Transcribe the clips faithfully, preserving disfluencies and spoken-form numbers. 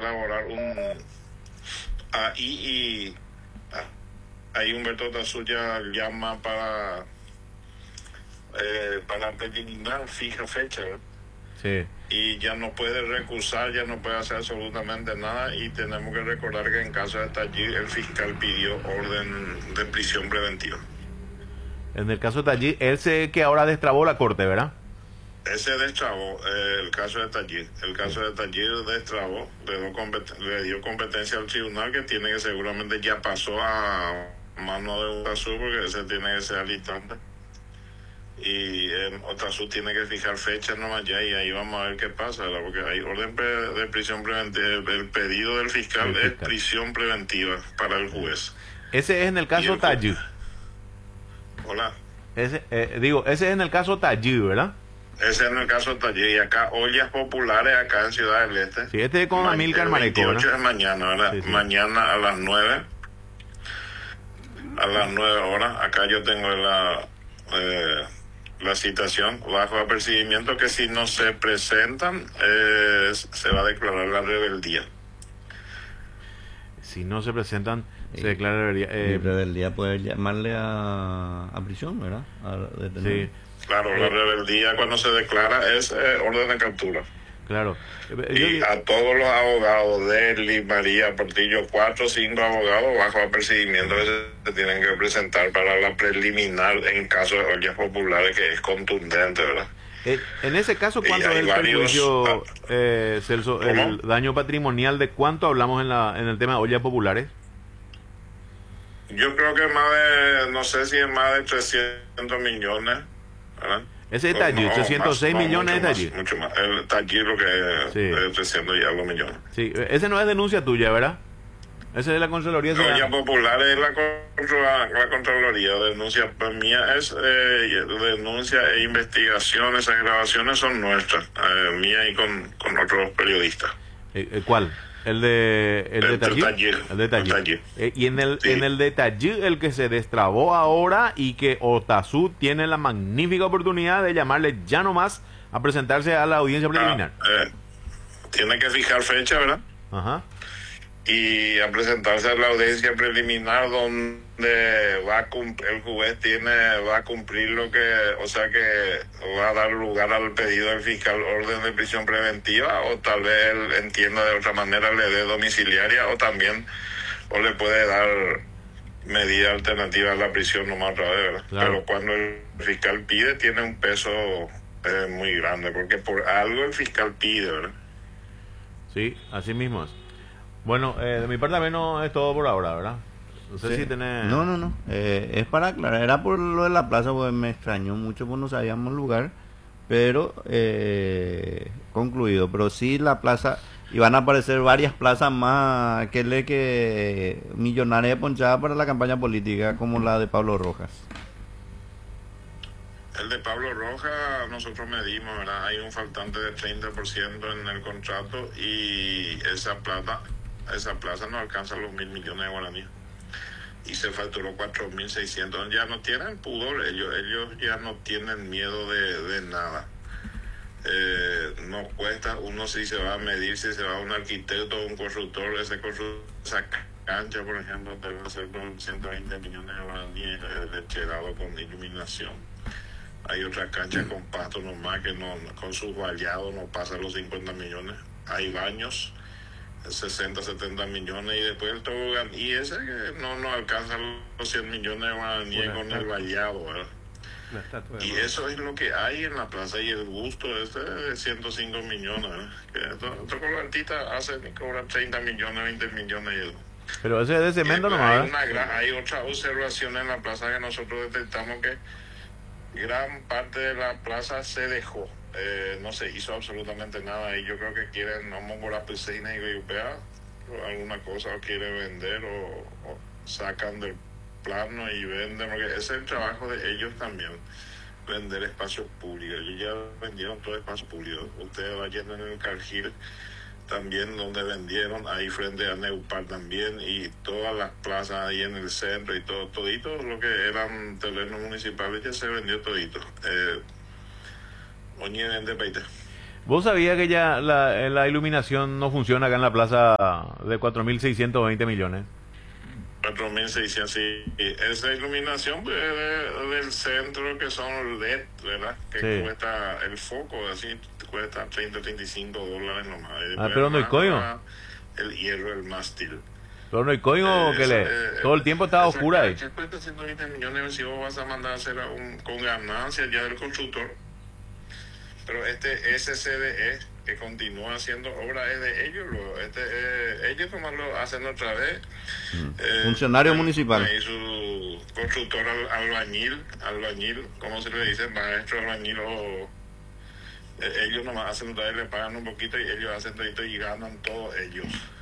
elaborar un... Ahí y... Ahí Humberto Tasuya llama para... Eh, para preliminar, fija fecha, ¿verdad? Sí. Y ya no puede recursar, ya no puede hacer absolutamente nada, y tenemos que recordar que en caso de Tallí el fiscal pidió orden de prisión preventiva. En el caso de Tallí, él sé que ahora destrabó la corte, ¿verdad? Ese destrabó eh, el caso de Tallí. El caso de Tallí destrabó, le dio, compet le dio competencia al tribunal, que tiene que seguramente ya pasó a mano de Otasú, porque ese tiene que ser al instante. Y eh, Otasú tiene que fijar fecha nomás ya, y ahí vamos a ver qué pasa, ¿verdad? Porque hay orden de prisión preventiva. El pedido del fiscal, fiscal es prisión preventiva para el juez. Ese es en el caso Tallí. Hola. Ese, eh, digo, ese es en el caso Tallí, ¿verdad? Ese es en el caso Tallí. Y acá, ollas populares acá en Ciudad del Este. Sí, este es con Amílcar Mareco, ¿verdad? veintiocho es mañana, ¿verdad? Sí, sí. Mañana a las nueve. A las nueve horas. Acá yo tengo la... Eh, la citación bajo apercibimiento, que si no se presentan eh, se va a declarar la rebeldía. Si no se presentan se eh, declara rebeldía. Eh, rebeldía puede llamarle a, a prisión, ¿verdad? A sí. Claro, eh, la rebeldía cuando se declara es eh, orden de captura. Claro. Y a todos los abogados, Deli, María, Portillo, cuatro o cinco abogados bajo apercibimiento que se tienen que presentar para la preliminar en caso de ollas populares, que es contundente, ¿verdad? Eh, en ese caso, ¿cuánto es el perjuicio, eh, Celso, ¿cómo? El daño patrimonial, de cuánto hablamos en, la, en el tema de ollas populares? Yo creo que más de, no sé si es más de trescientos millones, ¿verdad? Ese es Tallí, no, trescientos seis más, millones no, de Tallí. Mucho más, el Tallí lo que es, sí. Es trescientos y algo millones. Sí, ese no es denuncia tuya, ¿verdad? Ese es de la Contraloría. No, ya popular es la, la, la Contraloría. Denuncia mía es eh, denuncia e investigación. Esas grabaciones son nuestras, eh, mía y con, con otros periodistas. Eh, ¿Cuál? El de el, el de Tallí. El de Tallí. Eh, y en el sí. en el de Tallí, el que se destrabó ahora, y que Otasú tiene la magnífica oportunidad de llamarle ya nomás a presentarse a la audiencia preliminar. Ah, eh, tiene que fijar fecha, ¿verdad? Ajá. Y a presentarse a la audiencia preliminar, donde va a el juez tiene va a cumplir lo que, o sea que va a dar lugar al pedido del fiscal orden de prisión preventiva, o tal vez él entienda de otra manera, le dé domiciliaria, o también o le puede dar medida alternativa a la prisión nomás otra vez, ¿verdad? Claro. Pero cuando el fiscal pide, tiene un peso eh, muy grande, porque por algo el fiscal pide, ¿verdad? Sí, así mismo es. Bueno, eh, de mi parte menos es todo por ahora, ¿verdad? No sé sí. si tenés... No, no, no. Eh, es para aclarar. Era por lo de la plaza, porque me extrañó mucho, porque no sabíamos el lugar. Pero eh, concluido. Pero sí, la plaza... Y van a aparecer varias plazas más que le que millonarias ponchadas para la campaña política, como la de Pablo Rojas. El de Pablo Rojas, nosotros medimos, ¿verdad? Hay un faltante de treinta por ciento en el contrato, y esa plata... esa plaza no alcanza los mil millones de guaraníes, y se facturó cuatro mil seiscientos. Ya no tienen pudor, ellos ellos ya no tienen miedo de, de nada. Eh, no cuesta, uno si se va a medir, si se va a un arquitecto o un constructor, ese constructor, esa cancha, por ejemplo, debe ser con ciento veinte millones de guaraníes, lecherado con iluminación. Hay otra cancha con pasto nomás que no, con sus vallados no pasa los cincuenta millones. Hay baños sesenta, setenta millones, y después el tobogán, y ese que no nos alcanza los cien millones de guaraníes con el vallado, ¿verdad? Y eso es lo que hay en la plaza, y el gusto este de ciento cinco millones, ¿verdad? Que otro colantita hace que cobra treinta millones, veinte millones y eso. Pero ese es de cemento nomás. Hay, una gran, hay otra observación en la plaza, que nosotros detectamos que gran parte de la plaza se dejó. Eh, no se hizo absolutamente nada, y yo creo que quieren no mongolar piscina y golpear alguna cosa, o quieren vender, o, o sacan del plano y venden, porque ese es el trabajo de ellos también, vender espacios públicos. Ellos ya vendieron todo espacio público. Ustedes vayan en el Cargill también, donde vendieron, ahí frente a Neupal también, y todas las plazas ahí en el centro y todo, todito lo que eran terrenos municipales ya se vendió todito. eh, Oñe vende peite. ¿Vos sabías que ya la, la iluminación no funciona acá en la plaza de cuatro mil seiscientos veinte millones? cuatro mil seiscientos, sí. Esa iluminación pues, de, del centro que son L E D, ¿verdad? Que sí. Cuesta el foco, así cuesta treinta, treinta y cinco dólares nomás. Ah, pero no hay código. El hierro, el mástil. Pero no hay código eh, que le... Eh, todo el tiempo estaba oscura ahí. Que cuesta ciento veinte millones si vos vas a mandar a hacer un, con ganancia ya del constructor. Pero este S C D E que continúa haciendo obra es de ellos. Lo, este, eh, ellos nomás lo hacen otra vez. Mm. Eh, Funcionario eh, municipal. Y su constructor al, albañil, albañil, ¿cómo se le dice? Maestro albañil o... Eh, ellos nomás hacen otra vez, le pagan un poquito y ellos hacen todo y ganan todos ellos.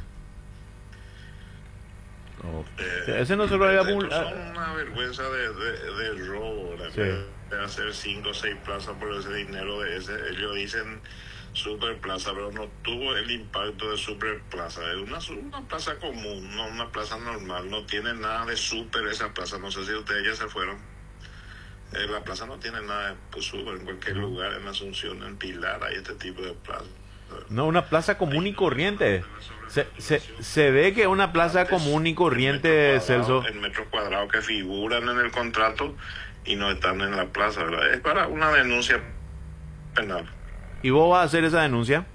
Okay. Eh, ese no se lo había publicado. Son una vergüenza de, de, de robo, sí. de hacer cinco o seis plazas por ese dinero de ese. Ellos dicen super plaza, pero no tuvo el impacto de super plaza. Es una, una plaza común, no una plaza normal. No tiene nada de super esa plaza. No sé si ustedes ya se fueron. Eh, la plaza no tiene nada de pues, super. En cualquier lugar, en Asunción, en Pilar, hay este tipo de plaza. No, una plaza común y corriente. Se, se, se ve que es una plaza común y corriente, Celso. En metros cuadrados que figuran en el contrato y no están en la plaza, ¿verdad? Es para una denuncia penal. ¿Y vos vas a hacer esa denuncia?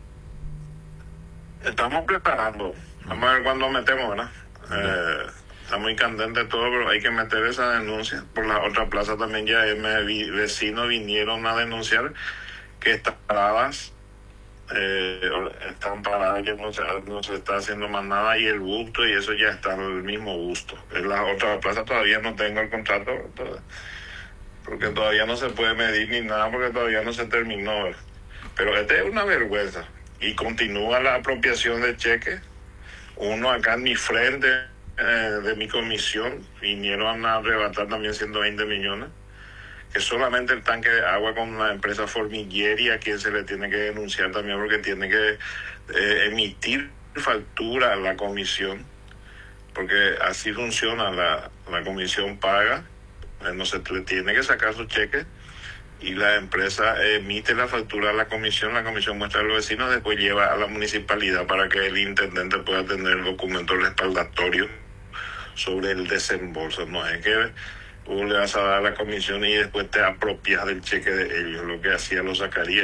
Estamos preparando. Vamos a ver cuándo metemos, ¿verdad? Eh, está muy candente todo, pero hay que meter esa denuncia. Por la otra plaza también ya mis vecinos vinieron a denunciar que están paradas. Eh, están paradas, que no se, no se está haciendo más nada y el busto y eso ya está en el mismo busto. En la otra plaza todavía no tengo el contrato porque todavía no se puede medir ni nada porque todavía no se terminó. Pero este es una vergüenza y continúa la apropiación de cheques. Uno acá en mi frente eh, de mi comisión vinieron a arrebatar también ciento veinte millones. Que solamente el tanque de agua con la empresa Formigueri a quien se le tiene que denunciar también porque tiene que eh, emitir factura a la comisión, porque así funciona, la, la comisión paga, eh, no se le tiene que sacar su cheque y la empresa emite la factura a la comisión, la comisión muestra a los vecinos, después lleva a la municipalidad para que el intendente pueda tener el documento respaldatorio sobre el desembolso. No es que tú le vas a dar a la comisión y después te apropias del cheque de ellos, lo que hacía los Zacarías.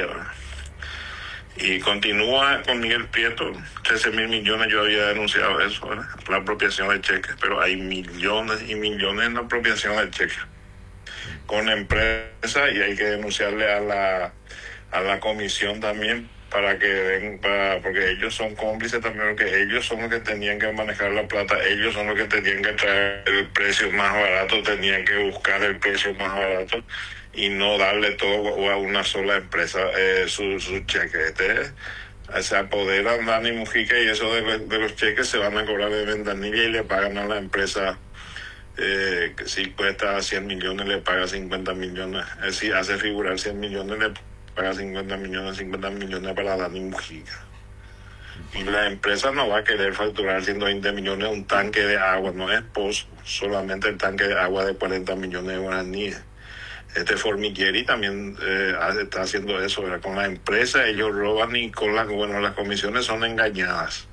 Y continúa con Miguel Prieto, trece mil millones, yo había denunciado eso, ¿verdad? La apropiación de cheques, pero hay millones y millones en la apropiación de cheques con empresa y hay que denunciarle a la a la comisión también para que den, para, porque ellos son cómplices también, porque ellos son los que tenían que manejar la plata, ellos son los que tenían que traer el precio más barato, tenían que buscar el precio más barato y no darle todo a una sola empresa eh, su, su cheque. Este, se apoderan Dani Mujica y eso de, de los cheques se van a cobrar de ventanilla y le pagan a la empresa eh, que si cuesta cien millones le paga cincuenta millones, es decir, hace figurar cien millones le paga cincuenta millones, cincuenta millones para Dani Mujica. Y la empresa no va a querer facturar ciento veinte millones un tanque de agua, no es pozo, solamente el tanque de agua de cuarenta millones de guaraníes. Este Formigueri también eh, está haciendo eso, ¿verdad? Con la empresa ellos roban y con las, bueno, las comisiones son engañadas.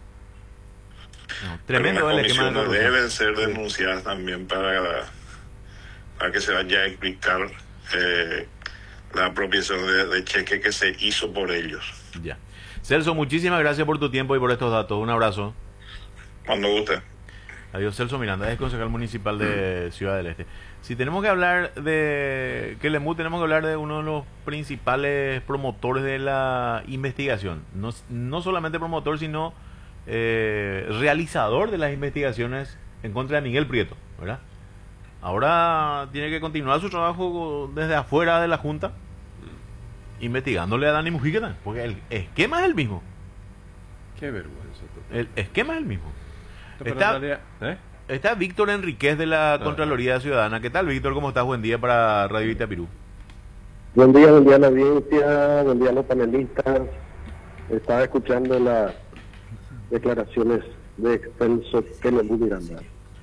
No, tremendo. Las comisiones deben ser denunciadas también para, para que se vaya a explicar eh, la apropiación de, de cheque que se hizo por ellos. Ya. Celso, muchísimas gracias por tu tiempo y por estos datos. Un abrazo. Cuando guste. Adiós, Celso Miranda, es concejal municipal de Ciudad del Este. Si tenemos que hablar de Quelemú, tenemos que hablar de uno de los principales promotores de la investigación. No, no solamente promotor, sino eh, realizador de las investigaciones en contra de Miguel Prieto, ¿verdad? Ahora tiene que continuar su trabajo desde afuera de la Junta, investigándole a Dani Mujica, porque el esquema es el mismo. Qué vergüenza. El esquema es el mismo. Está, ¿eh? está Víctor Enríquez de la Contraloría Ciudadana. ¿Qué tal, Víctor? ¿Cómo estás? Buen día para Radio Itapirú. Buen día, buen día a la audiencia, buen día a los panelistas. Estaba escuchando las declaraciones de Celso Quelemú Miranda.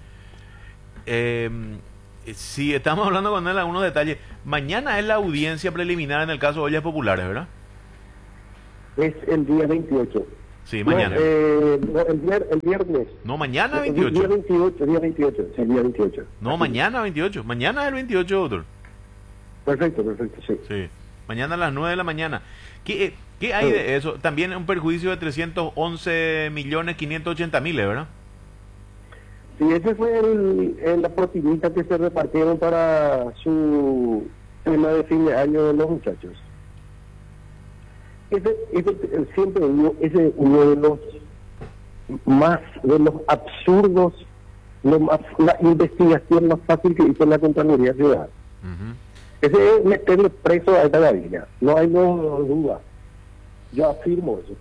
Eh, si estamos hablando con él algunos detalles, mañana es la audiencia preliminar en el caso de Ollas Populares, ¿verdad? Es el día veintiocho. Sí, mañana. No, eh, no, el, vier, el viernes. No, mañana El veintiocho. día veintiocho, día veintiocho, sí, día veintiocho. No, Así. mañana veintiocho. Mañana es el veintiocho, doctor. Perfecto, perfecto, sí. Sí. Mañana a las nueve de la mañana. ¿Qué, qué hay de eso? También un perjuicio de trescientos once millones quinientos ochenta mil, ¿verdad? Sí, ese fue el, el, la propinita que se repartieron para su tema de fin de año de los muchachos. Ese, ese siempre digo, ese es uno de los más, de los absurdos, lo más, la investigación más fácil que hizo la Contraloría Ciudadana. Uh-huh. Ese es meterle preso a esta gavilla, no hay no duda. Yo afirmo eso.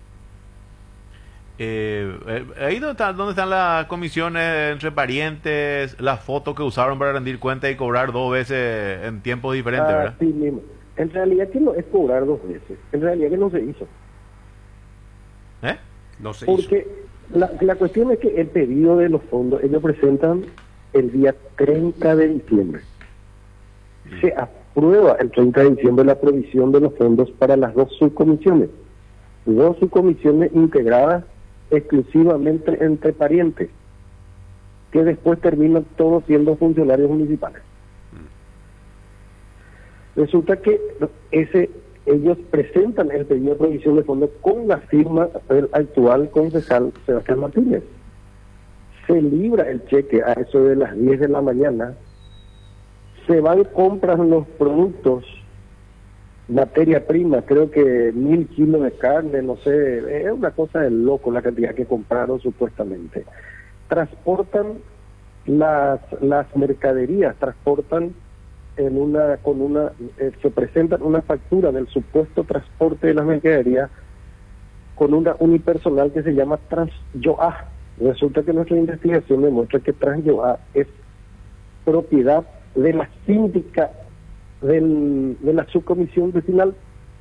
Eh, eh, ahí donde, está, donde están las comisiones entre parientes, las fotos que usaron para rendir cuenta y cobrar dos veces en tiempos diferentes, ah, ¿verdad? Sí mismo. En realidad que no es cobrar dos veces, en realidad que no se hizo. ¿Eh? No se Porque la, la cuestión es que el pedido de los fondos, ellos presentan el día treinta de diciembre. Se aprueba el treinta de diciembre la provisión de los fondos para las dos subcomisiones. Dos subcomisiones integradas exclusivamente entre parientes, que después terminan todos siendo funcionarios municipales. Resulta que ese ellos presentan el pedido de provisión de fondos con la firma del actual concejal Sebastián Martínez. Se libra el cheque a eso de las diez de la mañana, se van, compran los productos, materia prima, creo que mil kilos de carne, no sé, es una cosa de loco la cantidad que compraron supuestamente. Transportan las, las mercaderías, transportan en una con una eh, se presentan una factura del supuesto transporte de las mercaderías con una unipersonal que se llama Transyoa. Resulta que nuestra investigación demuestra que Transyoa es propiedad de la síndica del, de la subcomisión vecinal,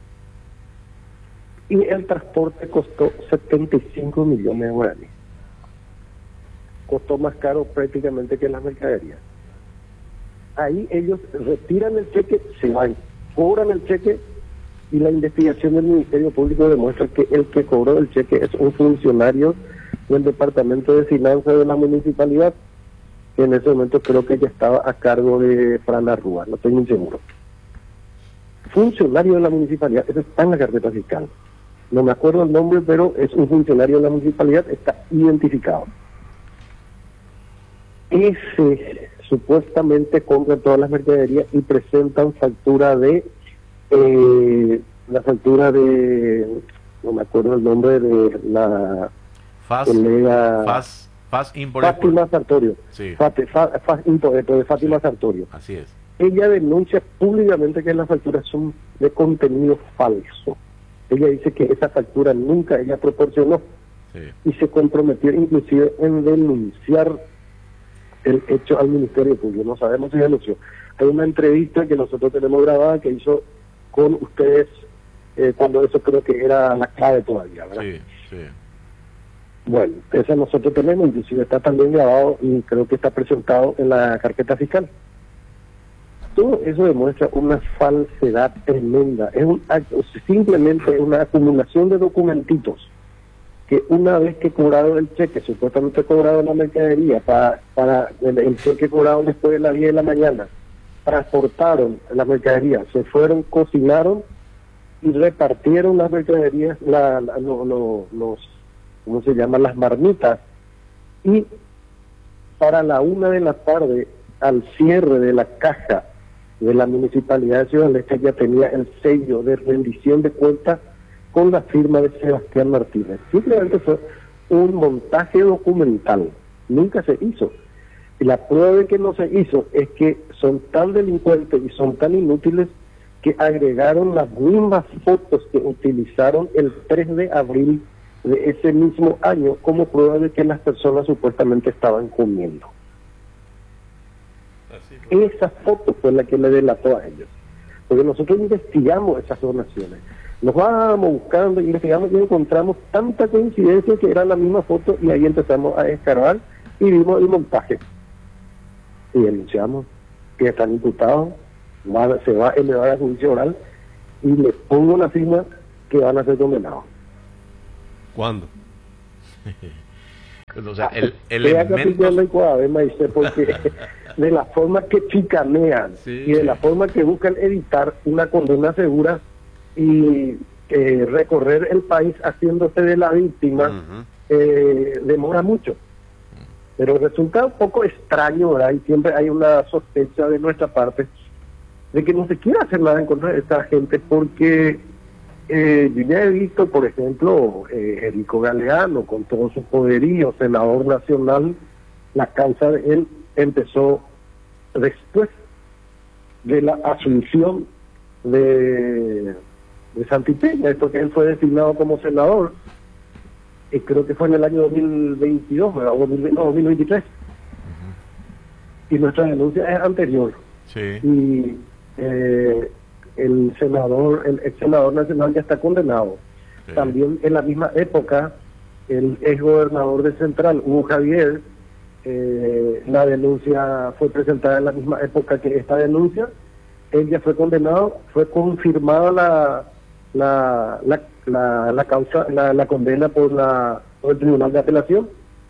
y el transporte costó setenta y cinco millones de guaraníes. Costó más caro prácticamente que las mercaderías. Ahí ellos retiran el cheque, se van, cobran el cheque, y la investigación del Ministerio Público demuestra que el que cobró el cheque es un funcionario del Departamento de Finanzas de la municipalidad, que en ese momento creo que ya estaba a cargo de Fran Arrúa, no estoy muy seguro. Funcionario de la municipalidad, eso está en la carpeta fiscal. No me acuerdo el nombre, pero es un funcionario de la municipalidad, está identificado. Ese supuestamente compran todas las mercaderías y presentan factura de eh, la factura de, no me acuerdo el nombre de la Faz, colega Faz, Faz Import Fátima Sartorio, sí. Fate, Faz, Faz Import, de Fátima sí. Sartorio. Así es. Ella denuncia públicamente que las facturas son de contenido falso. Ella dice que esa factura nunca ella proporcionó, Sí. y se comprometió inclusive en denunciar el hecho al Ministerio Público. No sabemos si denunció. Hay una entrevista que nosotros tenemos grabada que hizo con ustedes eh, cuando eso creo que era la clave todavía, ¿verdad? Sí, sí. Bueno, esa nosotros tenemos, inclusive está también grabado y creo que está presentado en la carpeta fiscal. Todo eso demuestra una falsedad tremenda. Es un acto, simplemente una acumulación de documentitos que una vez que cobraron el cheque, supuestamente cobrado la mercadería, para, para el, el cheque cobrado después de las diez de la mañana, transportaron la mercadería, se fueron, cocinaron y repartieron las mercaderías, la, la, lo, lo, los, ¿cómo se llaman? Las marmitas, y para la una de la tarde, al cierre de la caja de la Municipalidad de Ciudad del Este, ya tenía el sello de rendición de cuentas con la firma de Sebastián Martínez. Simplemente fue un montaje documental, nunca se hizo. Y la prueba de que no se hizo es que son tan delincuentes y son tan inútiles que agregaron las mismas fotos que utilizaron el tres de abril de ese mismo año como prueba de que las personas supuestamente estaban comiendo. Esa foto fue la que le delató a ellos. Porque nosotros investigamos esas donaciones. Nos vamos buscando, investigamos y encontramos tanta coincidencia que era la misma foto, y ahí empezamos a escarbar y vimos el montaje. Y denunciamos que están imputados, va, se va a elevar a juicio oral, y le pongo la firma que van a ser condenados. ¿Cuándo? O sea, el, el elemento... porque de la forma que chicanean sí, y de la forma que buscan evitar una condena segura y eh, recorrer el país haciéndose de la víctima, uh-huh. eh, demora mucho. Pero resulta un poco extraño, ¿verdad? Y siempre hay una sospecha de nuestra parte de que no se quiere hacer nada en contra de esta gente, porque eh, yo ya he visto, por ejemplo, eh, Enrico Galeano, con todo su poderío, senador nacional, la causa de él empezó después de la asunción de, de Santillana, esto que él fue designado como senador, y creo que fue en el año dos mil veintidós, ¿verdad? No, dos mil veintitrés. Uh-huh. Y nuestra denuncia es anterior. Sí. Y eh, el senador, el ex senador nacional ya está condenado. Sí. También en la misma época, el ex gobernador de Central, Hugo Javier, eh, la denuncia fue presentada en la misma época que esta denuncia. Él ya fue condenado, fue confirmada la la la, la, la causa, la, la condena por la por el Tribunal de Apelación.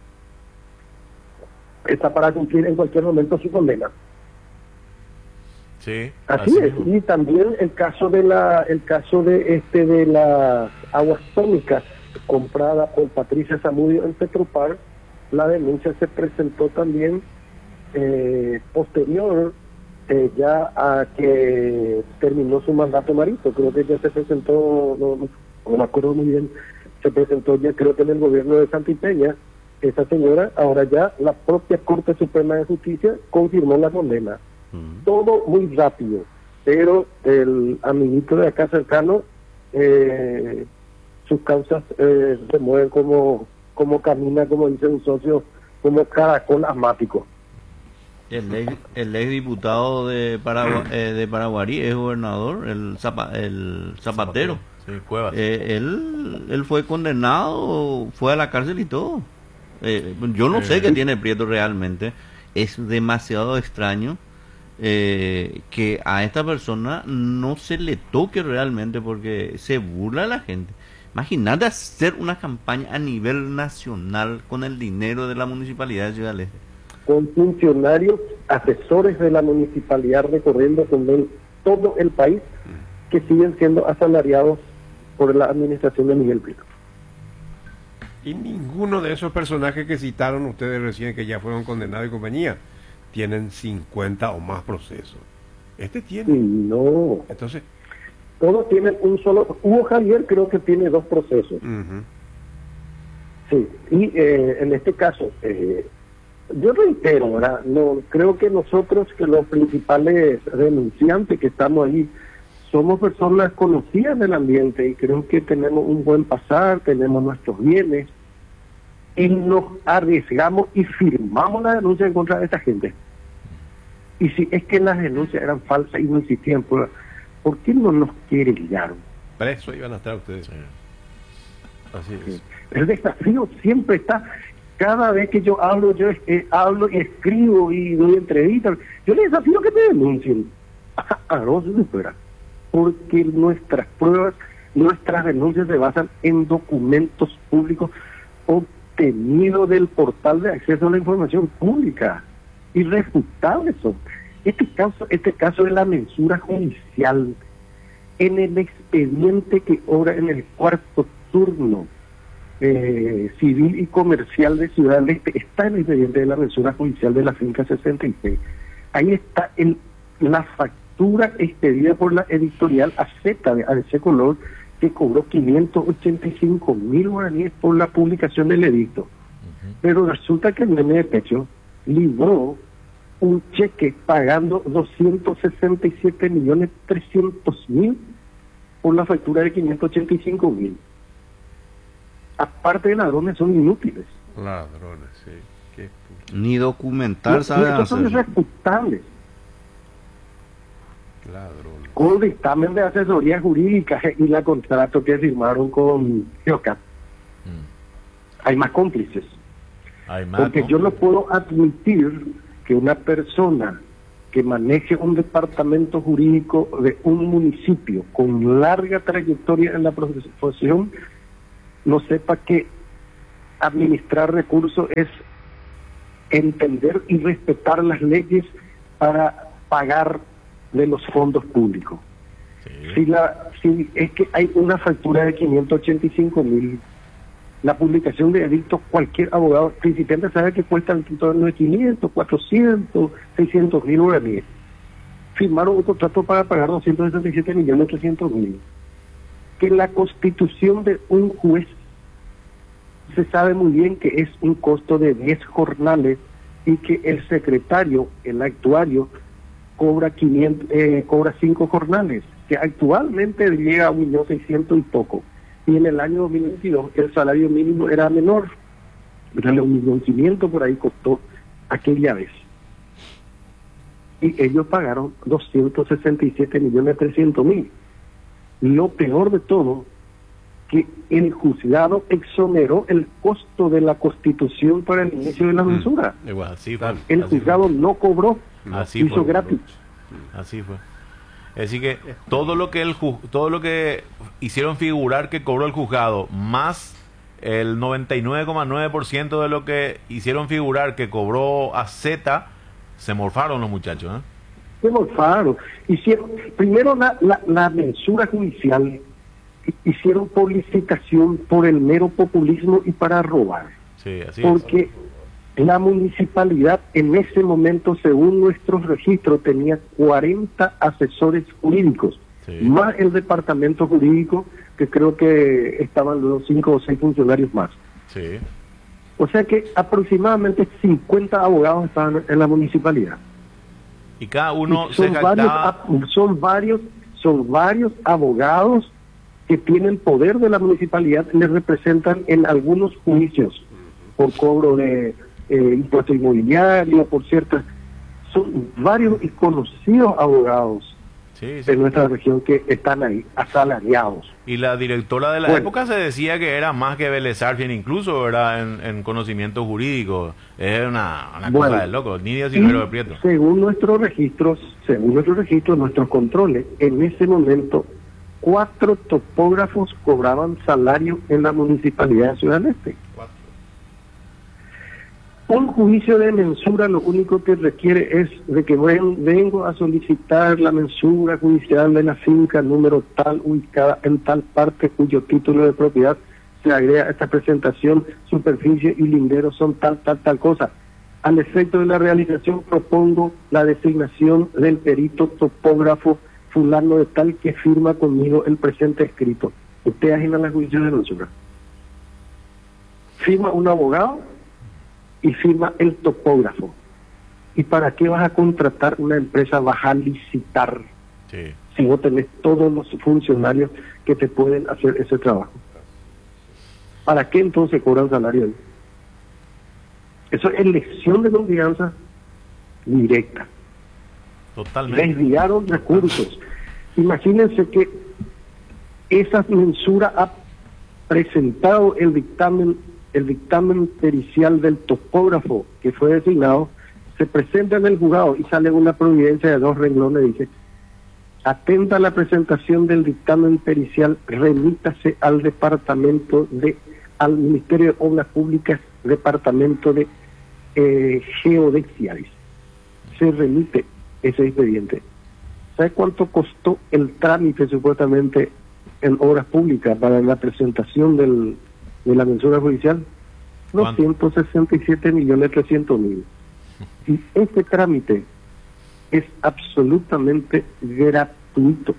Está para cumplir en cualquier momento su condena. Sí, así, así es. es. Y también el caso de la el caso de este de las aguas tónicas comprada por Patricia Zamudio en Petropar, la denuncia se presentó también eh, posterior eh, ya a que terminó su mandato Marito. Creo que ya se presentó, no, no, no me acuerdo muy bien, se presentó ya creo que en el gobierno de Santillana. Esa señora, ahora ya la propia Corte Suprema de Justicia confirmó la condena. Uh-huh. Todo muy rápido, pero el amiguito de acá cercano, eh, sus causas eh, se mueven como como camina, como dice un socio, como caracol asmático. El ex, el ex diputado de, Paragua, eh, de Paraguarí es gobernador, el, Zapa, el Zapatero. Sí, Cuevas. Eh, él, él fue condenado, fue a la cárcel y todo. Eh, yo no sé qué tiene Prieto realmente. Es demasiado extraño eh, que a esta persona no se le toque realmente, porque se burla a la gente. Imagínate hacer una campaña a nivel nacional con el dinero de la municipalidad de Ciudad del Este. Con funcionarios, asesores de la municipalidad recorriendo con él todo el país, que siguen siendo asalariados por la administración de Miguel Prieto. Y ninguno de esos personajes que citaron ustedes recién, que ya fueron condenados y compañía, tienen cincuenta o más procesos. Este tiene. Sí, no. Entonces, todos tienen un solo. Hugo Javier creo que tiene dos procesos. Uh-huh. Sí, y eh, en este caso, eh, yo reitero, ¿verdad? No, creo que nosotros, que los principales denunciantes que estamos ahí, somos personas conocidas del ambiente y creo que tenemos un buen pasar, tenemos nuestros bienes y nos arriesgamos y firmamos la denuncia en contra de esta gente. Y si es que las denuncias eran falsas y no existían pruebas, ¿por qué no nos querellaron? Preso iban a estar ustedes. Así es. El desafío siempre está. Cada vez que yo hablo, yo eh, hablo y escribo y doy entrevistas, yo les desafío que me denuncien. A dos de fuera. Porque nuestras pruebas, nuestras denuncias se basan en documentos públicos obtenidos del portal de acceso a la información pública. Irrefutables son. Este caso, este caso de la mensura judicial, en el expediente que obra en el cuarto turno eh, civil y comercial de Ciudad del Este, está el expediente de la mensura judicial de la finca sesenta y seis. Ahí está el, la factura expedida por la editorial A Z de A D C Color, que cobró quinientos ochenta y cinco mil guaraníes por la publicación del edicto. Uh-huh. Pero resulta que el nene de pecho libró un cheque pagando doscientos sesenta y siete millones trescientos mil por la factura de quinientos ochenta y cinco mil. Aparte de ladrones, son inútiles. Ladrones, sí. Qué Ni documentar no, saben hacer. Son irrefutables. Ladrones. Con dictamen de asesoría jurídica y la contrato que firmaron con Geocat. Mm. Hay más cómplices. Hay más Porque cómplices. Yo no puedo admitir que una persona que maneje un departamento jurídico de un municipio con larga trayectoria en la profesión no sepa que administrar recursos es entender y respetar las leyes para pagar de los fondos públicos. Sí. Si, la, si es que hay una factura de quinientos ochenta y cinco mil, la publicación de edictos, cualquier abogado principiante sabe que cuesta en torno de quinientos, cuatrocientos, seiscientos mil guaraníes. Firmaron un contrato para pagar doscientos sesenta y siete millones trescientos mil. Que la constitución de un juez se sabe muy bien que es un costo de diez jornales y que el secretario, el actuario, cobra quinientos, eh, cobra cinco jornales, que actualmente llega a un millón seiscientos y poco. Y en el año dos mil veintidós el salario mínimo era menor, era un millón quinientos por ahí costó aquella vez. Y ellos pagaron doscientos sesenta y siete millones trescientos mil. Lo peor de todo, que el juzgado exoneró el costo de la constitución para el inicio de la mensura. Mm. Igual, así fue. El así juzgado fue. no cobró, así hizo fue. gratis. Así fue. Así que todo lo que el ju todo lo que hicieron figurar que cobró el juzgado, más el noventa y nueve coma nueve por ciento de lo que hicieron figurar que cobró A Z, se morfaron los muchachos, ¿eh? Se morfaron. Hicieron, primero la, la, la mensura judicial, hicieron por licitación, por el mero populismo y para robar. Sí, así Porque es. La municipalidad en ese momento, según nuestros registros, tenía cuarenta asesores jurídicos, sí. Más el departamento jurídico, que creo que estaban los cinco o seis funcionarios más. Sí. O sea que aproximadamente cincuenta abogados estaban en la municipalidad. Y cada uno y son se varios, jactaba... son varios, son varios abogados que tienen poder de la municipalidad, les representan en algunos juicios por cobro de eh, impuesto inmobiliario, por ciertas, son varios y conocidos abogados sí, sí, de nuestra región que están ahí asalariados. Y la directora de la bueno, época se decía que era más que Vélez Sarsfield, incluso era en, en conocimiento jurídico. Es una, una bueno, cosa de loco, Nidia Silvero de Prieto. Según nuestros registros, según nuestros registros, nuestros controles, en ese momento cuatro topógrafos cobraban salario en la municipalidad de Ciudad del Este. Un juicio de mensura lo único que requiere es de que ven, vengo a solicitar la mensura judicial de la finca número tal, ubicada en tal parte, cuyo título de propiedad se agrega a esta presentación, superficie y lindero son tal, tal, tal cosa. Al efecto de la realización propongo la designación del perito topógrafo fulano de tal que firma conmigo el presente escrito. Usted agenda la juicio de mensura. Firma un abogado y firma el topógrafo. ¿Y para qué vas a contratar una empresa? Vas a licitar. Sí. Si vos tenés todos los funcionarios que te pueden hacer ese trabajo. ¿Para qué entonces cobran salario? Eso es elección de confianza directa. Totalmente. Desviaron recursos. Imagínense que esa mensura ha presentado el dictamen el dictamen pericial del topógrafo que fue designado, se presenta en el juzgado y sale una providencia de dos renglones, dice: atenta a la presentación del dictamen pericial, remítase al departamento de, al Ministerio de Obras Públicas, departamento de eh, geodesia, dice. Se remite ese expediente. ¿Sabe cuánto costó el trámite supuestamente en Obras Públicas para la presentación del de la mensura judicial? doscientos sesenta y siete millones trescientos mil. Y este trámite es absolutamente gratuito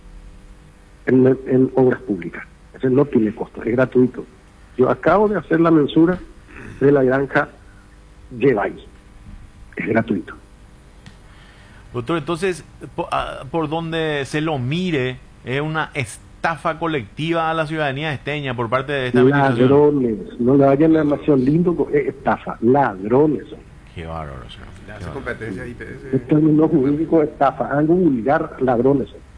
en, en Obras Públicas. Ese no tiene costo, es gratuito. Yo acabo de hacer la mensura de la granja Jedi. Es gratuito. Doctor, entonces, por, por donde se lo mire, es una estafa colectiva a la ciudadanía esteña por parte de esta administración. Ladrones, no le vayan a demasiado lindo, es estafa, ladrones son. Qué bárbaro, señor. Le hace competencia I P S. El término jurídico es estafa, algo vulgar, ladrones son.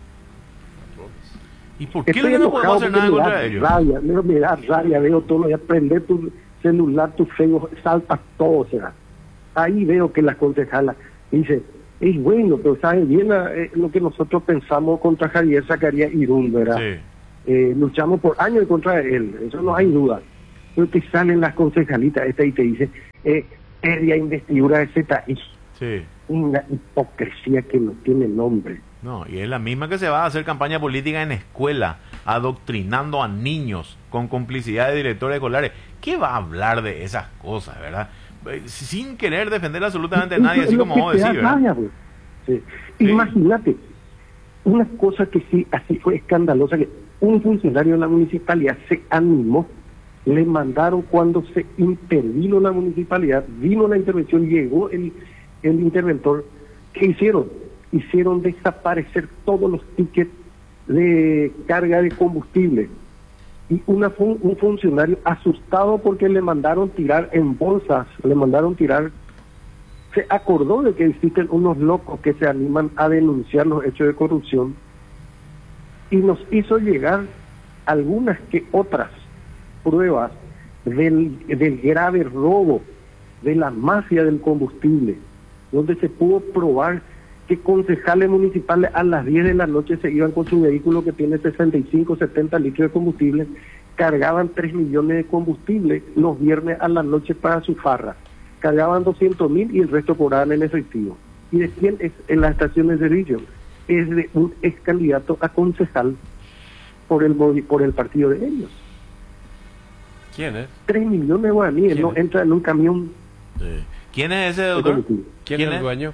¿Y por qué le no podemos hacer nada contra ellos? Rabia, me, me da rabia, veo todo, ya prender tu celular, tu Facebook, saltas todo, o sea. Ahí veo que la concejala dice: es bueno, pero sabe bien eh, lo que nosotros pensamos contra Javier Zacarías Irún, ¿verdad? Sí. Eh, luchamos por años contra él, eso no hay duda. Pero te salen las concejalitas esta y te dice, eh, pérdida investidura de Z I. Sí. Una hipocresía que no tiene nombre. No, y es la misma que se va a hacer campaña política en escuela, adoctrinando a niños con complicidad de directores escolares. ¿Qué va a hablar de esas cosas, verdad? Sin querer defender absolutamente a nadie, así como vos decís, ¿verdad? Rabia, pues. Sí. Sí. Imagínate, una cosa que sí, así fue escandalosa, que un funcionario de la municipalidad se animó, le mandaron cuando se intervino la municipalidad, vino la intervención, llegó el, el interventor, ¿qué hicieron? Hicieron desaparecer todos los tickets de carga de combustible. Y una fun un funcionario asustado porque le mandaron tirar en bolsas, le mandaron tirar, se acordó de que existen unos locos que se animan a denunciar los hechos de corrupción y nos hizo llegar algunas que otras pruebas del, del grave robo de la mafia del combustible, donde se pudo probar que concejales municipales a las diez de la noche se iban con su vehículo que tiene sesenta y cinco, setenta litros de combustible, cargaban tres millones de combustible los viernes a la noche para su farra, cargaban doscientos mil y el resto cobraban en efectivo. ¿Y de quién es en la estación de servicio? Es de un ex candidato a concejal por el, por el partido de ellos. ¿Quién es? Tres millones de guaraníes, no es? entra en un camión. Sí. ¿Quién es ese, doctor? ¿Quién, ¿Quién es el dueño?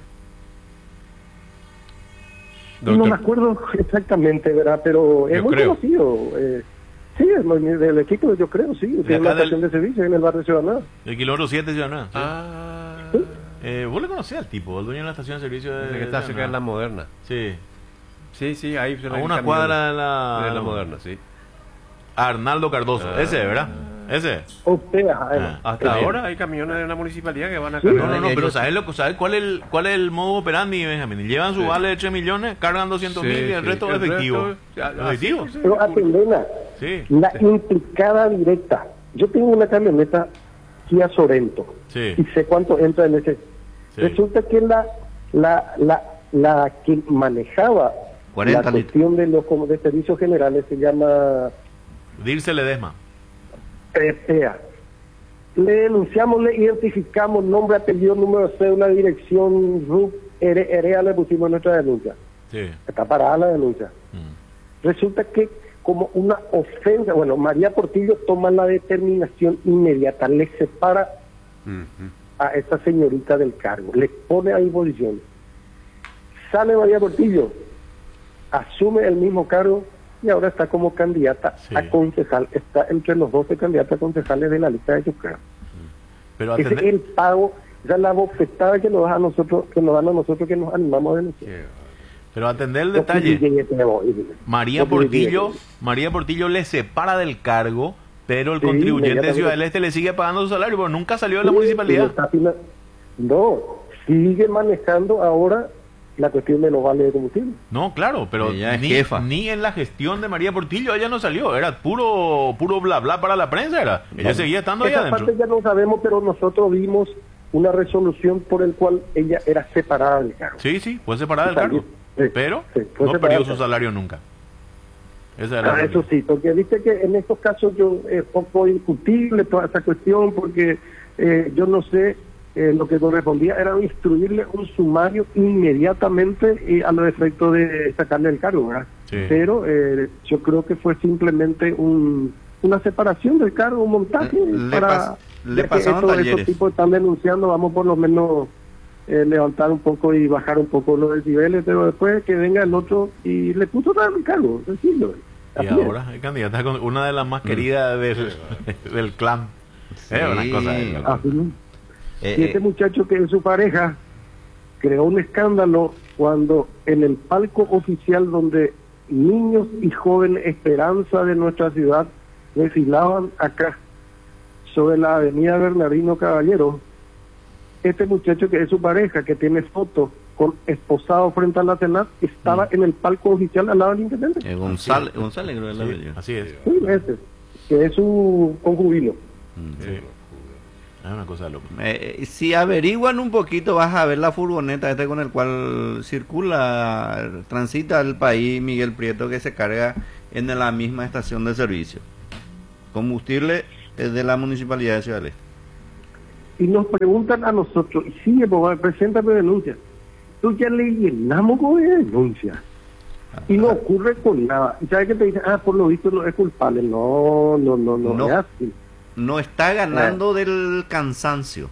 No me acuerdo exactamente, ¿verdad? Pero es yo muy creo. conocido. Eh, sí, es muy, del equipo, yo creo, sí. Tiene una estación del, de servicio en el barrio Ciudadana. El kilómetro siete Ciudadana. Sí. Ah. ¿Sí? Eh, ¿Vos le conocías al tipo, el dueño de la estación de servicio de, que está cerca de la Moderna? Sí. Sí, sí, ahí se a una cuadra de la... de la Moderna, sí. Arnaldo Cardoso, Ah. ese, ¿verdad? Ese. O sea, Ah. Hasta Bien. ahora hay camiones de la municipalidad que van a Sí. cargar. No, no, no, ellos- pero ¿sabes, lo, ¿sabes cuál, es el, cuál es el modo operandi, Benjamín? Llevan su Sí. vale de tres millones, cargan doscientos mil Sí, y el sí. resto El efectivo. resto, ah, ¿Efectivo? sí, sí. pero atendena, Sí. la Sí. implicada directa. Yo tengo una camioneta Kia Sorento Sí. y sé cuánto entra en ese. Sí. Resulta que la la la la que manejaba cuarenta la litros. cuestión de los como de servicios generales se llama Dirce Ledesma. P P A. Le denunciamos, le identificamos nombre, apellido, número de cédula, dirección, R U P, E R E A, le pusimos nuestra denuncia. Sí. Está parada la denuncia. Mm. Resulta que como una ofensa, bueno, María Portillo toma la determinación inmediata, le separa Ujú. a esta señorita del cargo, le pone a disposición. Sale María Portillo, asume el mismo cargo y ahora está como candidata Sí. a concejal, está entre los doce candidatos a concejales de la lista de Yucatán. Pero Ese es atender... el pago, esa es la bofetada que nos da a nosotros, que nos dan a nosotros que nos animamos a denunciar. Qué Pero atender el Yo detalle. llegué, te voy. María Yo llegué. Portillo, María Portillo le separa del cargo, pero el Sí, contribuyente de inmediatamente. Ciudad del Este le sigue pagando su salario, pero nunca salió de la Sí, municipalidad. sí, está fina- No, sigue manejando ahora la cuestión de los vales de combustible. No, claro, pero Ella es ni, jefa. ni en la gestión de María Portillo ella no salió, era puro puro bla bla para la prensa, era. Ella seguía estando ahí Esa adentro. parte ya no sabemos, pero nosotros vimos una resolución por el cual ella era separada del cargo. Sí, sí, fue separada del Sí, cargo, sí, pero sí, fue no separada perdió del su cargo. salario nunca. Esa era Ah, la eso sí, porque viste que en estos casos yo es poco discutible toda esa cuestión, porque eh, yo no sé, eh, lo que correspondía era instruirle un sumario inmediatamente eh, a los efectos de sacarle el cargo, ¿verdad? Sí. Pero eh, yo creo que fue simplemente un, una separación del cargo, un montaje Le para pas- le ya que pasaron estos, talleres. estos tipos están denunciando, vamos por lo menos eh, levantar un poco y bajar un poco los decibeles, pero después que venga el otro y le puso otra vez el cargo, sencillo. Y Así es. ahora es candidata con una de las más queridas del, del clan. Es una cosa de loco. Así mismo. Eh, Y este eh, muchacho que es su pareja creó un escándalo cuando en el palco oficial donde niños y jóvenes esperanza de nuestra ciudad desfilaban acá sobre la avenida Bernardino Caballero, este muchacho que es su pareja, que tiene fotos con esposado frente a la Senat, estaba Mm. en el palco oficial al lado del intendente. eh, González, González creo que es la Sí, apellido. así es. Sí, ese, que es su concubino. Mm. Sí. Es una cosa loca. Eh, si averiguan un poquito, vas a ver la furgoneta este con el cual circula, transita el país Miguel Prieto, que se carga en la misma estación de servicio. Combustible es de la Municipalidad de Ciudad del Este. Y nos preguntan a nosotros, y sí, pues, preséntame denuncia. Tú ya le llenamos con denuncia. Y no ocurre con nada. Y sabes que te dicen, ah, por lo visto no es culpable. No, no, no, no, No. es así. No está ganando del cansancio.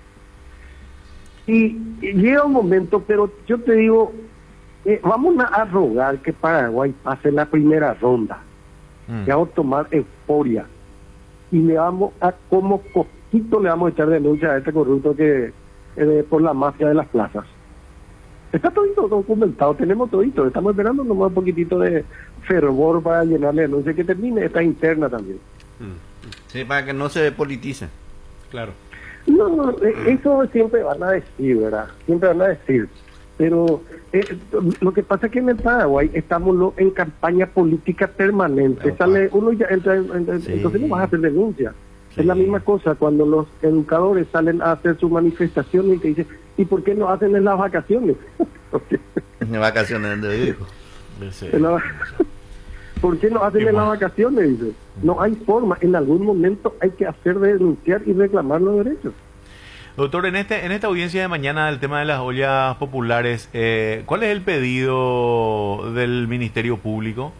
Y, y llega un momento, pero yo te digo, eh, vamos a, a rogar que Paraguay pase la primera ronda. Mm. Que vamos a tomar euforia. Y le vamos a, como cosquito, le vamos a echar denuncia a este corrupto que eh, por la mafia de las plazas. Está todito documentado, tenemos todito. Estamos esperando nomás un poquitito de fervor para llenarle denuncia que termine esta interna también. Sí, para que no se politice. Claro. No, no, eh, eso siempre van a decir, ¿verdad? Siempre van a decir. Pero eh, lo que pasa es que en el Paraguay estamos lo- en campaña política permanente. Claro. Sale uno ya entra, en- en- Sí. entonces no vas a hacer denuncia. Sí. Es la misma cosa cuando los educadores salen a hacer su manifestación y te dicen, ¿y por qué no hacen en las vacaciones? Porque- De vacaciones de hijo. Ese- en la- ¿Por qué no hacen en las vacaciones? Dice. No hay forma. En algún momento hay que hacer de denunciar y reclamar los derechos. Doctor, en este en esta audiencia de mañana del tema de las ollas populares, eh, ¿cuál es el pedido del Ministerio Público?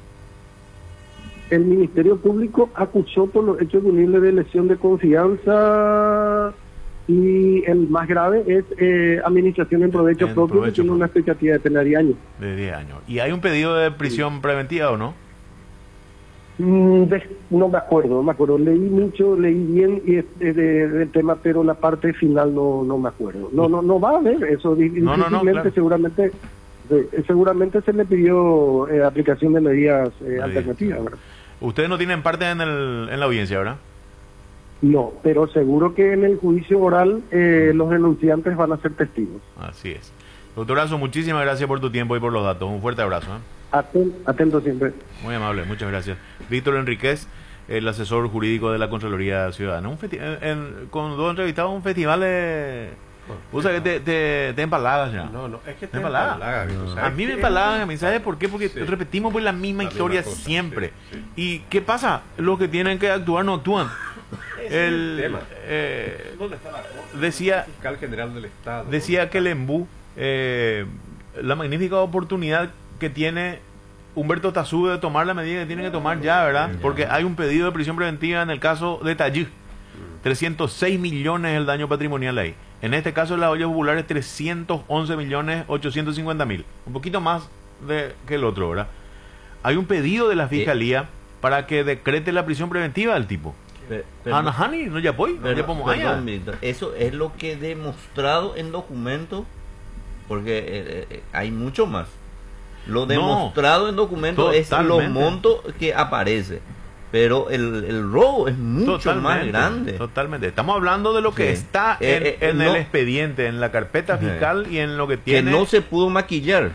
El Ministerio Público acusó por los hechos punibles de lesión de confianza y el más grave es eh, administración en provecho En propio, provecho que tiene una propio. expectativa de pena de diez años. De diez años. ¿Y hay un pedido de prisión preventiva o no? Mm, de- no me acuerdo, no me acuerdo. Leí mucho, leí bien y este, de- del tema, pero la parte final no no me acuerdo. No no no va a haber eso. di- No, no, no, difícilmente, claro. seguramente eh, seguramente se le pidió eh, aplicación de medidas eh, Medidas, alternativas, claro. ¿verdad? Ustedes no tienen parte en, el, en la audiencia, ¿verdad? No, pero seguro que en el juicio oral eh, los denunciantes van a ser testigos. Así es. Doctorazo, muchísimas gracias por tu tiempo y por los datos. Un fuerte abrazo. ¿eh? Aten- atento siempre. Muy amable, muchas gracias. Víctor Enríquez, el asesor jurídico de la Contraloría Ciudadana. Un festi- en- en- con dos entrevistados, un festival de... ¿Vos sabés que te, te, te empalagas ya? No, no, es que ¿Te te empalaga? empalaga, Vito, ¿sabes A mí me qué? empalagan, a mí, ¿sabes por qué? Porque Sí. repetimos pues la misma La historia misma cosa, siempre. sí, sí. ¿Y qué pasa? Los que tienen que actuar no actúan. Ese es El, el tema. eh, ¿Dónde está la cosa? decía, Fiscal General del Estado. decía que el Embú, eh, la magnífica oportunidad que tiene Humberto Tazú de tomar la medida que tiene que tomar ya, ¿verdad? Porque hay un pedido de prisión preventiva en el caso de Tayí. trescientos seis millones el daño patrimonial ahí. En este caso de las ollas populares, trescientos once millones ochocientos cincuenta mil. Un poquito más de, que el otro, ¿verdad? Hay un pedido de la Fiscalía para que decrete la prisión preventiva del tipo. Pe- Ana perdón, Hani, no ya voy, no ya perdón, podemos allá. perdón, Víctor. Eso es lo que he demostrado en documentos, porque eh, eh, hay mucho más. Lo demostrado en documentos es los totalmente. montos que aparece, pero el, el robo es mucho más grande. Totalmente. Estamos hablando de lo que Sí. está Eh, en, eh, en no- el expediente, en la carpeta Sí. fiscal y en lo que Que tiene, no se pudo maquillar.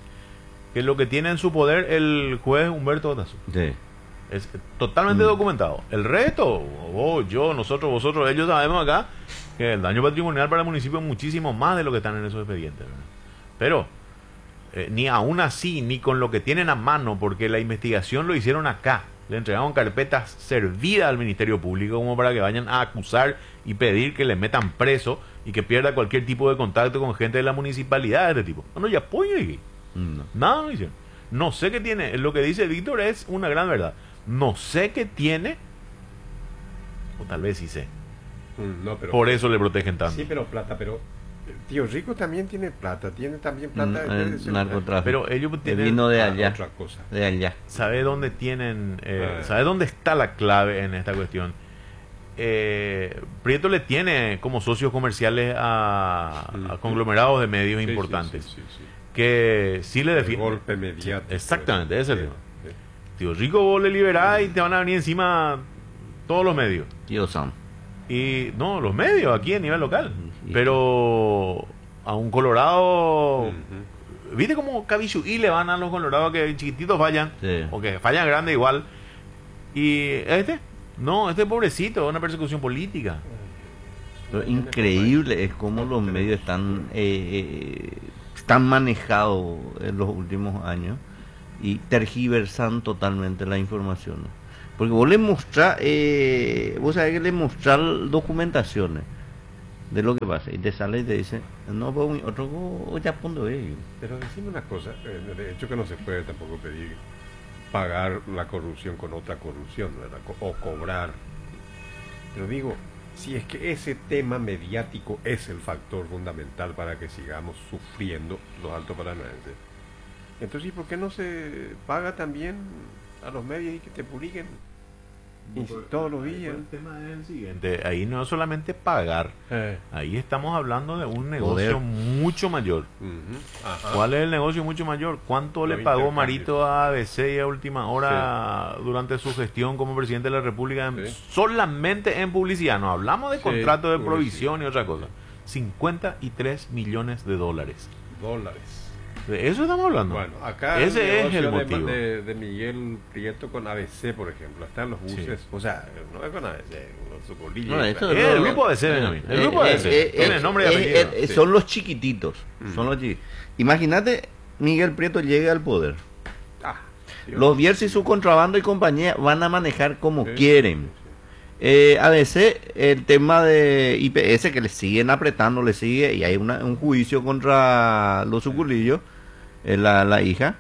que lo que tiene en su poder el juez Humberto Tazú. Sí. Es totalmente Mm. documentado. El resto, vos, yo, nosotros, vosotros, ellos sabemos acá que el daño patrimonial para el municipio es muchísimo más de lo que están en esos expedientes, ¿verdad? Pero eh, ni aún así, ni con lo que tienen a mano, porque la investigación lo hicieron acá. Le entregaron carpetas servidas al Ministerio Público como para que vayan a acusar y pedir que le metan preso y que pierda cualquier tipo de contacto con gente de la municipalidad de este tipo. No, no, ya apoyo y No. nada no hicieron. No sé qué tiene. Lo que dice Víctor es una gran verdad. No sé qué tiene, o tal vez sí sé. Mm, no, pero, Por eso le protegen tanto. Sí, pero plata, pero el tío Rico también tiene plata, tiene también plata. Mm, de- el de- de- narcotráfico. Pero ellos Que tienen... vino de Ah, allá. otra cosa. De allá. ¿Sabe dónde tienen, eh, Ah. sabe dónde está la clave en esta cuestión? Eh, Prieto le tiene como socios comerciales a, a Ujú. conglomerados de medios Sí, importantes sí, sí, sí, sí. que sí le El defienden. golpe mediático. Exactamente, ese es el Sí, tema. sí. Tío Rico, vos le liberás y te van a venir encima todos los medios. Tío Sam. Y no, los medios aquí a nivel local. Sí. Pero a un Colorado... Ujú. ¿Viste cómo Cabichu y le van a los Colorados que chiquititos fallan? Sí. O que fallan grande igual. Y este, no, este pobrecito, una persecución política. Lo increíble es cómo los medios están eh, están manejados en los últimos años y tergiversan totalmente la información. Porque vos le mostrás, eh, vos sabés que le mostrás documentaciones de lo que pasa y te sale y te dice, no, pues otro oh, ya pongo ello. Pero decime una cosa, eh, de hecho que no se puede tampoco pedir pagar la corrupción con otra corrupción, ¿verdad? O cobrar. Pero digo, si es que ese tema mediático es el factor fundamental para que sigamos sufriendo los altos paranaenses, entonces, ¿y por qué no se paga también a los medios y que te publiquen y todos los días? El tema es el siguiente, ahí no es solamente pagar, eh. ahí estamos hablando de un negocio Poder. mucho mayor. Uh-huh. Ajá. ¿Cuál es el negocio mucho mayor? ¿Cuánto Lo le pagó Marito a A B C y a última hora sí. durante su gestión como presidente de la República? Sí. Solamente en publicidad, no hablamos de sí, contrato de provisión y otra cosa. cincuenta y tres millones de dólares. Dólares. ¿De eso estamos hablando? Bueno, acá ese el es el motivo. De, de Miguel Prieto con A B C, por ejemplo, están los buses, sí. o sea, no es con A B C, los bolillos. No, esto es el grupo A B C, Benjamín. El grupo A B C. Tiene nombre y apellido. Sí. Son los chiquititos. Mm. Son los chiquititos. Imagínate, Miguel Prieto llega al poder. Ah, los Bierce y su contrabando y compañía van a manejar como sí, quieren. Sí, sí. Eh, A B C, el tema de I P S que le siguen apretando, le sigue, y hay una, un juicio contra los suculillos. La, la hija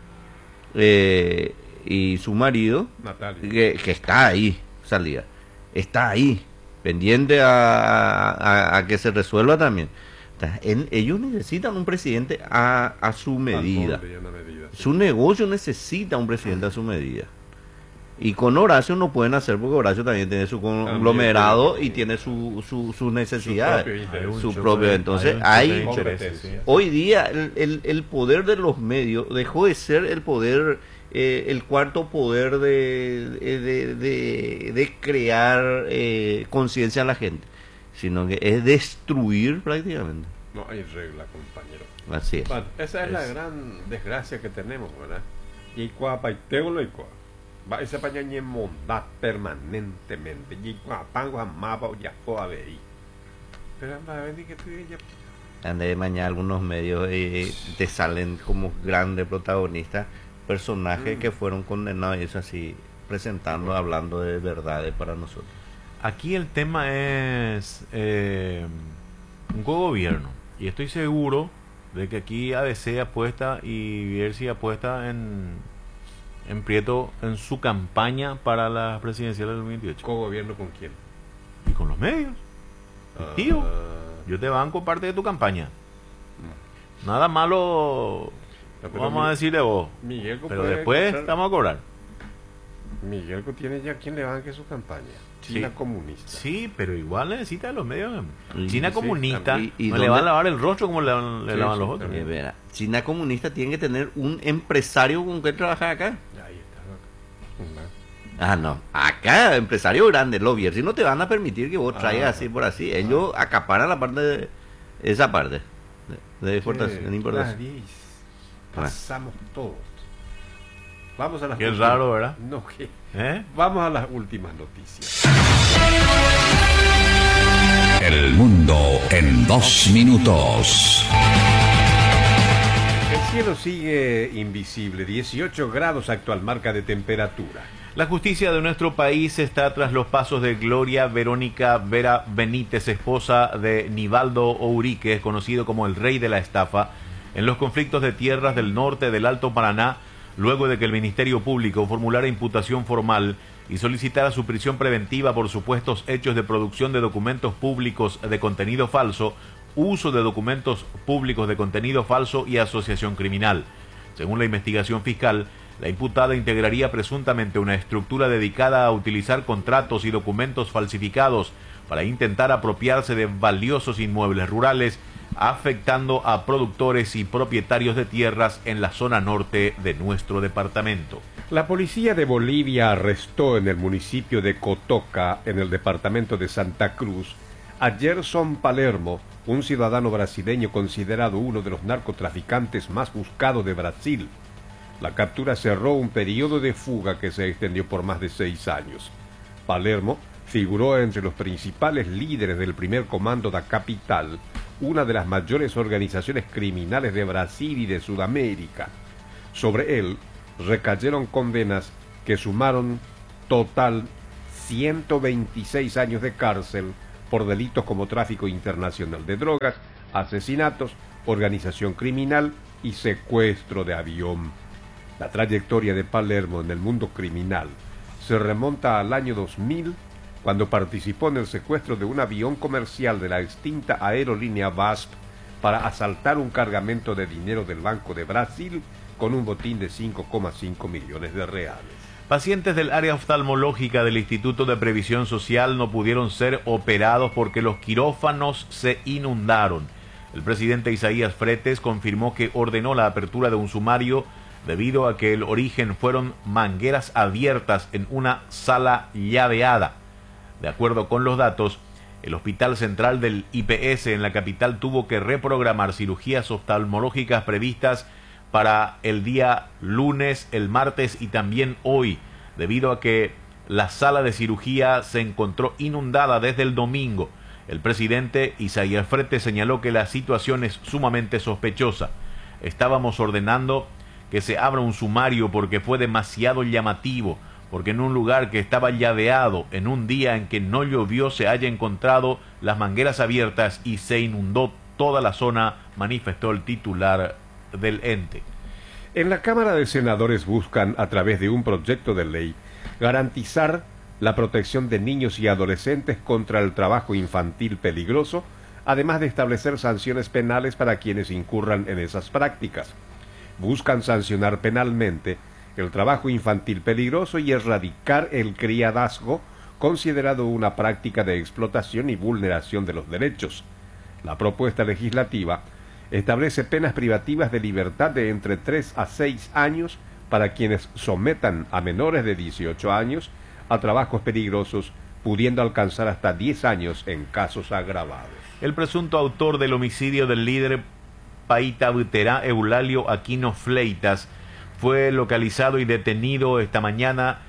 eh, y su marido que, que está ahí salida está ahí pendiente a, a, a que se resuelva también. En, ellos necesitan un presidente a, a su medida, medida sí. Su negocio necesita un presidente a su medida. Y con Horacio no pueden hacer, porque Horacio también tiene su conglomerado también, y tiene su, su, su necesidad, su propio, su propio entonces hay, hay hoy día el, el, el poder de los medios dejó de ser el poder, eh, el cuarto poder de, de, de, de crear eh, conciencia a la gente, sino que es destruir prácticamente. No hay regla, compañero. Así es. Bueno, esa es, es la gran desgracia que tenemos, ¿verdad? Y cuapa y teolo y cuapa. Va ese pañañe monda permanentemente y cuapango a mapa ya puedo ver ahí. Pero anda a que tú ya ande de mañana algunos medios eh, te salen como grandes protagonistas, personajes mm. que fueron condenados y eso así presentando, hablando de verdades para nosotros. Aquí el tema es eh, un co-gobierno y estoy seguro de que aquí A B C apuesta y Bierce apuesta en en Prieto en su campaña para las presidenciales del dos mil veintiocho. ¿Co-gobierno con quién? Y con los medios. Uh, Tío, yo te banco parte de tu campaña. No. Nada malo no, vamos mi, a decirle vos. Miguel pero después encontrar... vamos a cobrar. Miguel tiene ya quien le banque su campaña. China sí, comunista. Sí, pero igual necesita de los medios. Sí, China sí, comunista y, y no le van a lavar el rostro como le, le sí, lavan sí, los otros. Eh, verá, China comunista tiene que tener un empresario con que trabajar acá. Ahí está. Ah, no. Acá, empresario grande, los Bierce no te van a permitir que vos traigas ah, así por así. Ellos ah. acaparan la parte de esa parte de, de exportación, de importación. Pasamos todos. Vamos a las Qué últimas. Raro, ¿verdad? No, ¿qué? ¿Eh? Vamos a las últimas noticias. El mundo en dos minutos. El cielo sigue invisible, dieciocho grados actual marca de temperatura. La justicia de nuestro país está tras los pasos de Gloria Verónica Vera Benítez, esposa de Nivaldo Ourique, conocido como el rey de la estafa, en los conflictos de tierras del norte del Alto Paraná, luego de que el Ministerio Público formulara imputación formal y solicitara su prisión preventiva por supuestos hechos de producción de documentos públicos de contenido falso, uso de documentos públicos de contenido falso y asociación criminal. Según la investigación fiscal, la imputada integraría presuntamente una estructura dedicada a utilizar contratos y documentos falsificados para intentar apropiarse de valiosos inmuebles rurales, afectando a productores y propietarios de tierras en la zona norte de nuestro departamento. La policía de Bolivia arrestó en el municipio de Cotoca, en el departamento de Santa Cruz, a Gerson Palermo, un ciudadano brasileño considerado uno de los narcotraficantes más buscados de Brasil. La captura cerró un periodo de fuga que se extendió por más de seis años. Palermo figuró entre los principales líderes del primer comando da Capital, una de las mayores organizaciones criminales de Brasil y de Sudamérica. Sobre él recayeron condenas que sumaron total ciento veintiséis años de cárcel por delitos como tráfico internacional de drogas, asesinatos, organización criminal y secuestro de avión. La trayectoria de Palermo en el mundo criminal se remonta al año dos mil, cuando participó en el secuestro de un avión comercial de la extinta aerolínea V A S P para asaltar un cargamento de dinero del Banco de Brasil con un botín de cinco coma cinco millones de reales. Pacientes del área oftalmológica del Instituto de Previsión Social no pudieron ser operados porque los quirófanos se inundaron. El presidente Isaías Fretes confirmó que ordenó la apertura de un sumario debido a que el origen fueron mangueras abiertas en una sala llaveada. De acuerdo con los datos, el Hospital Central del I P S en la capital tuvo que reprogramar cirugías oftalmológicas previstas para el día lunes, el martes y también hoy, debido a que la sala de cirugía se encontró inundada desde el domingo. El presidente Isaías Fretes señaló que la situación es sumamente sospechosa. Estábamos ordenando que se abra un sumario porque fue demasiado llamativo, porque en un lugar que estaba llaveado, en un día en que no llovió, se haya encontrado las mangueras abiertas y se inundó toda la zona, manifestó el titular del ente. En la Cámara de Senadores buscan, a través de un proyecto de ley, garantizar la protección de niños y adolescentes contra el trabajo infantil peligroso, además de establecer sanciones penales para quienes incurran en esas prácticas. Buscan sancionar penalmente el trabajo infantil peligroso y erradicar el criadazgo, considerado una práctica de explotación y vulneración de los derechos. La propuesta legislativa establece penas privativas de libertad de entre tres a seis años para quienes sometan a menores de dieciocho años a trabajos peligrosos, pudiendo alcanzar hasta diez años en casos agravados. El presunto autor del homicidio del líder Paita Buterá, Eulalio Aquino Fleitas, fue localizado y detenido esta mañana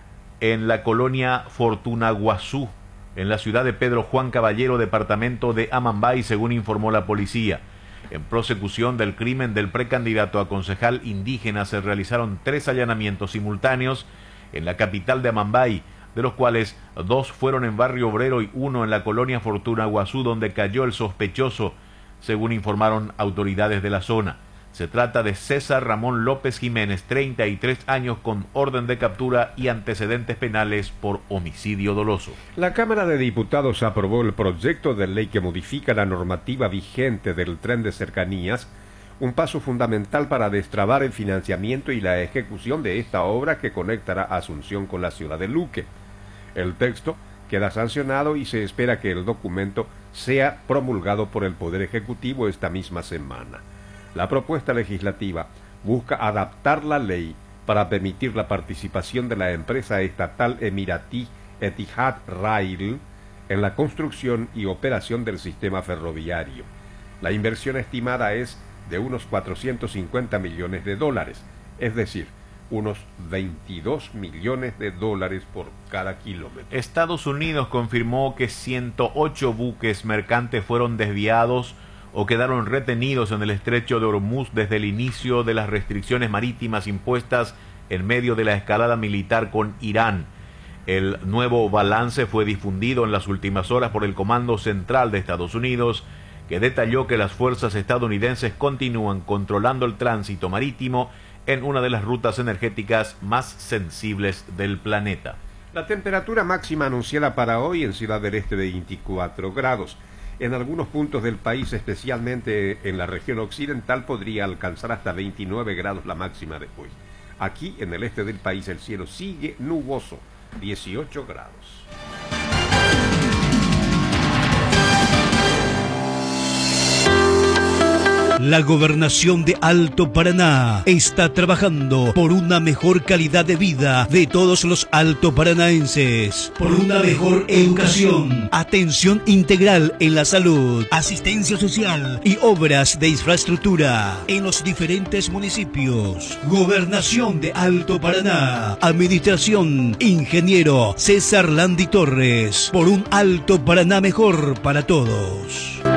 en la colonia Fortunaguazú, en la ciudad de Pedro Juan Caballero, departamento de Amambay, según informó la policía. En prosecución del crimen del precandidato a concejal indígena se realizaron tres allanamientos simultáneos en la capital de Amambay, de los cuales dos fueron en Barrio Obrero y uno en la colonia Fortunaguazú, donde cayó el sospechoso, según informaron autoridades de la zona. Se trata de César Ramón López Jiménez, treinta y tres años, con orden de captura y antecedentes penales por homicidio doloso. La Cámara de Diputados aprobó el proyecto de ley que modifica la normativa vigente del tren de cercanías, un paso fundamental para destrabar el financiamiento y la ejecución de esta obra que conectará Asunción con la ciudad de Luque. El texto queda sancionado y se espera que el documento sea promulgado por el Poder Ejecutivo esta misma semana. La propuesta legislativa busca adaptar la ley para permitir la participación de la empresa estatal emiratí Etihad Rail en la construcción y operación del sistema ferroviario. La inversión estimada es de unos cuatrocientos cincuenta millones de dólares, es decir, unos veintidós millones de dólares por cada kilómetro. Estados Unidos confirmó que ciento ocho buques mercantes fueron desviados o quedaron retenidos en el estrecho de Hormuz desde el inicio de las restricciones marítimas impuestas en medio de la escalada militar con Irán. El nuevo balance fue difundido en las últimas horas por el Comando Central de Estados Unidos, que detalló que las fuerzas estadounidenses continúan controlando el tránsito marítimo en una de las rutas energéticas más sensibles del planeta. La temperatura máxima anunciada para hoy en Ciudad del Este de veinticuatro grados. En algunos puntos del país, especialmente en la región occidental, podría alcanzar hasta veintinueve grados la máxima de hoy. Aquí, en el este del país, el cielo sigue nuboso, dieciocho grados. La Gobernación de Alto Paraná está trabajando por una mejor calidad de vida de todos los altoparanaenses, por una mejor educación, atención integral en la salud, asistencia social y obras de infraestructura en los diferentes municipios. Gobernación de Alto Paraná, Administración Ingeniero César Landi Torres, por un Alto Paraná mejor para todos.